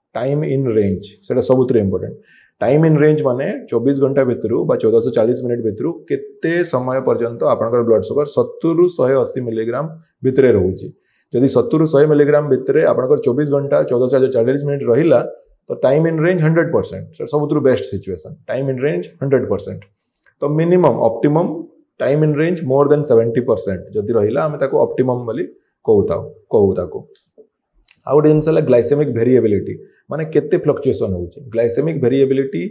Time in range से सबुत important time in range माने 24 घंटा भितर 1440 मिनिट भितर केते समय पर्यंत आपनकर ब्लड शुगर 70 रु 180 मिलीग्राम भितर रोचे जदि 70 रु 100 मिलीग्राम भितर आपनकर 24 घंटा 1440 मिनिट रहिला तो time in range 100% सबुत best situation time in range 100% तो minimum optimum time in range more than 70% जदि रहिला आमे ताको ऑप्टिमम बोली कहू ताको आ गोटे जिनस ग्लाइसेमिक वेरिएबिलिटी माने केते फ्लक्चुएशन होउची ग्लाइसेमिक वेरिएबिलिटी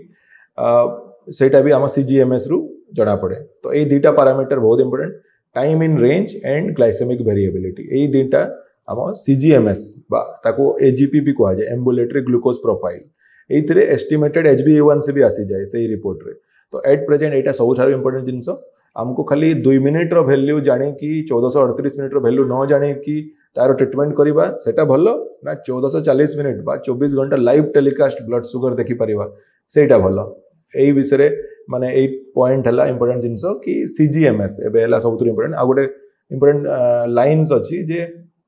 सेटा भी आम सीजीएमएस रु जणा पड़े तो ये दुटा पैरामीटर बहुत important time in range and glycaemic variability ये दुटा आम सीजीएमएस ताको एजीपी भी कह जाए एम्बुलेटरी ग्लूकोज प्रोफाइल ये एस्टिमेटेड HbA1c भी आसी जाए से रिपोर्ट रे तो एट प्रेजेंट यहाँ सब इंपोर्टेंट जिनस आमको खाली 2 मिनिट रो वैल्यू जाने कि 1438 मिनिट रो वैल्यू न जाने कि तार ट्रिटमेंट करवा सेटा भलो ना 1440 मिनिट बा 24 घंटा लाइव टेलीकास्ट ब्लड शुगर देखि परिबा सेटा भलो एई विषय माने एई पॉइंट हला इंपोर्टेंट जिनस कि सीजीएमएस एबे हला सबुत इंपोर्टेंट आ गोटे इंपोर्टेंट लाइन्स अछि जे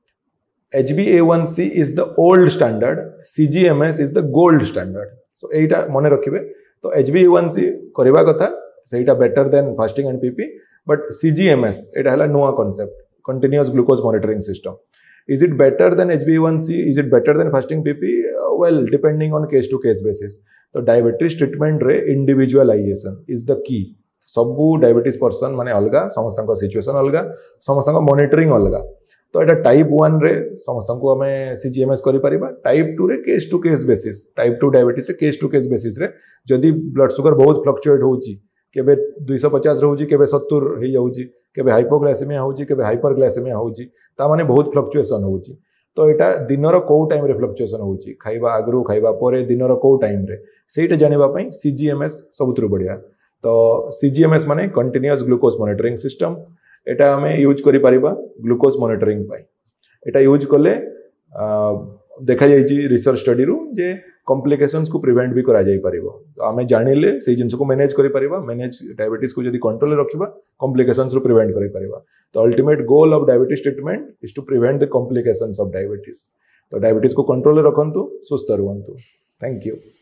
HbA1c is the old standard CGMS is the gold standard so एटा मने रखिबे तो HbA1c करबा कथा सेटा better than fasting and PP but CGMS एटा हला नुआ concept continuous glucose monitoring system is it better than HbA1c is it better than fasting pp well depending on case to case basis तो diabetes treatment रे individualisation is the key सबू diabetes person माने अलगा समस्त situation अलगा समस्त monitoring अलगा तो एटा टाइप 1 रे समस्त को हमें CGMS करि परिबा टाइप 2 रे case to case basis type 2 diabetes रे केस टू केस बेसिस रे जदि ब्लड शुगर बहुत फ्लक्चुएट होउची केबे 250 रहउची केबे 70 हे जाउची केबे हाइपोग्लाइसेमिया होउची केबे हाइपरग्लाइसेमिया होउची ता माने बहुत फ्लक्चुएशन होउची तो एटा दिनर को टाइम रे फ्लक्चुएशन होउची खाइबा आगरु खाइबा परे दिनर को टाइम रे सेटा जानिबा पई CGMS सबुतरु बढ़िया तो CGMS माने कंटीन्यूअस ग्लूकोज मॉनिटरिंग सिस्टम एटा हमें यूज करि परिबा ग्लूकोज मॉनिटरिंग पई एटा यूज करले देखा जाइए रिसर्च स्टडी रु जे कॉम्प्लिकेशंस को प्रिवेंट भी करा जाई परिबो तो आमे जानिले से जिंस को मैनेज करि परिबा मैनेज डायबिटीज को जदी कंट्रोल रखिबा कॉम्प्लिकेशंस रु प्रिवेंट करि परिबा तो ultimate goal of diabetes treatment is to prevent the complications of diabetes तो डायबिटीज को कंट्रोल रखंतु सुस्थ रहंतु थैंक यू।